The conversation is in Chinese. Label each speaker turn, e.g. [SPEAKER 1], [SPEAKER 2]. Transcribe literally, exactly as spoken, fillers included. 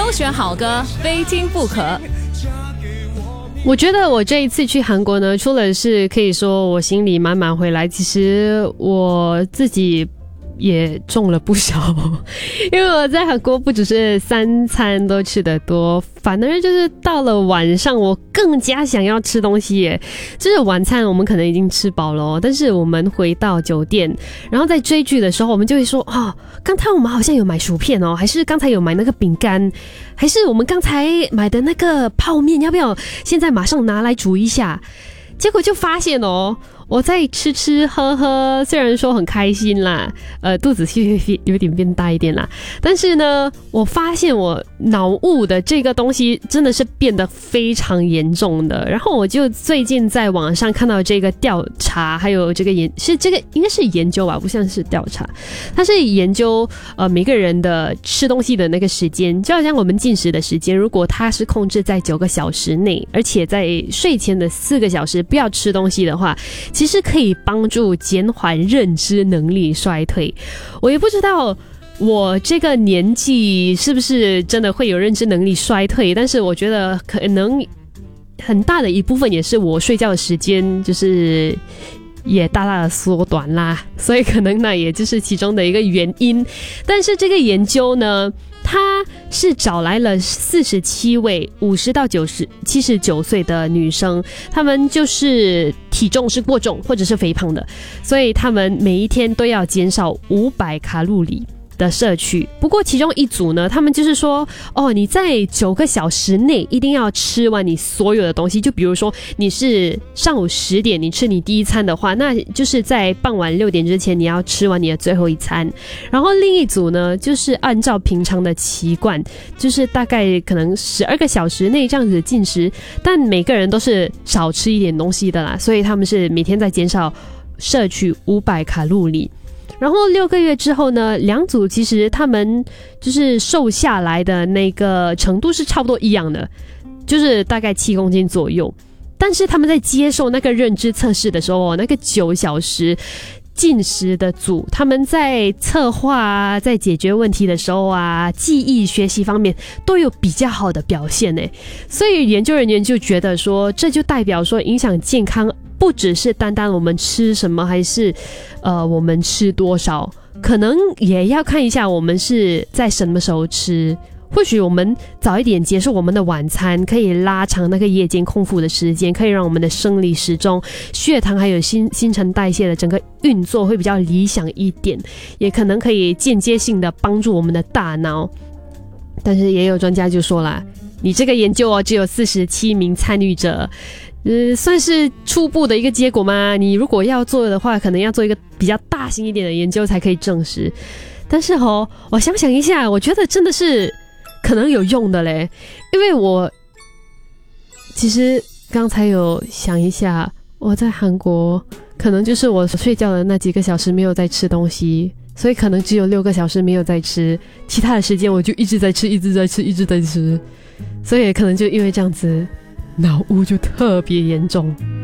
[SPEAKER 1] 首选好歌，非听不可。
[SPEAKER 2] 我觉得我这一次去韩国呢，除了是可以说我心里满满回来，其实我自己也中了不少，因为我在韩国不只是三餐都吃得多，反而就是到了晚上我更加想要吃东西耶。就是晚餐我们可能已经吃饱了，但是我们回到酒店，然后在追剧的时候，我们就会说哦，刚才我们好像有买薯片哦，还是刚才有买那个饼干，还是我们刚才买的那个泡面，要不要现在马上拿来煮一下？结果就发现哦，我在吃吃喝喝，虽然说很开心啦，呃，肚子是有点变大一点啦，但是呢，我发现我脑雾的这个东西真的是变得非常严重的。然后我就最近在网上看到这个调查，还有这个研是这个应该是研究吧，不像是调查，它是研究呃每个人的吃东西的那个时间，就好像我们进食的时间，如果它是控制在九个小时内，而且在睡前的四个小时不要吃东西的话，其实可以帮助减缓认知能力衰退。我也不知道我这个年纪是不是真的会有认知能力衰退，但是我觉得可能很大的一部分也是我睡觉的时间就是也大大的缩短啦，所以可能那也就是其中的一个原因。但是这个研究呢，他是找来了四十七位五十到九十七十九岁的女生，她们就是体重是过重或者是肥胖的，所以她们每一天都要减少五百卡路里的摄取。不过其中一组呢，他们就是说哦，你在九个小时内一定要吃完你所有的东西，就比如说你是上午十点你吃你第一餐的话，那就是在傍晚六点之前你要吃完你的最后一餐。然后另一组呢，就是按照平常的习惯，就是大概可能十二个小时内这样子进食，但每个人都是少吃一点东西的啦，所以他们是每天在减少摄取五百卡路里。然后六个月之后呢，两组其实他们就是瘦下来的那个程度是差不多一样的，就是大概七公斤左右。但是他们在接受那个认知测试的时候，那个九小时进食的组，他们在策划啊，在解决问题的时候啊，记忆学习方面都有比较好的表现耶。所以研究人员就觉得说，这就代表说影响健康不只是单单我们吃什么，还是呃我们吃多少，可能也要看一下我们是在什么时候吃。或许我们早一点结束我们的晚餐，可以拉长那个夜间空腹的时间，可以让我们的生理时钟、血糖还有新新陈代谢的整个运作会比较理想一点，也可能可以间接性的帮助我们的大脑。但是也有专家就说啦，你这个研究哦，只有四十七名参与者，呃，算是初步的一个结果吗？你如果要做的话，可能要做一个比较大型一点的研究才可以证实。但是哦，我想想一下，我觉得真的是可能有用的嘞，因为我其实刚才有想一下，我在韩国可能就是我睡觉的那几个小时没有在吃东西，所以可能只有六个小时没有在吃，其他的时间我就一直在吃一直在吃一直在吃，所以可能就因为这样子脑雾就特别严重。